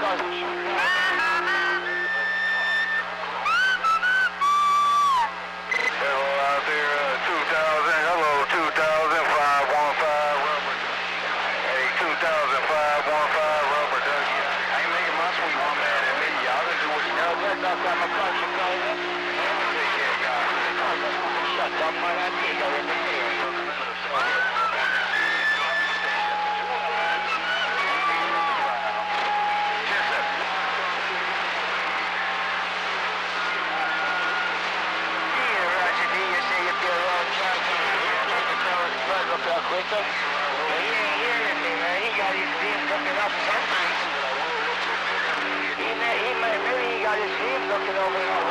out there, 2000, hello, 200515 rubber. Hey, 200515 rubber, Dougie. I ain't making my sweet one man in me. Y'all can do what you know. That's not got my project going. Take care, guys. Shut up, man. I think I already did. Quicker. But he ain't hear anything, man. He got his beam looking up something. Maybe he got his beam looking over.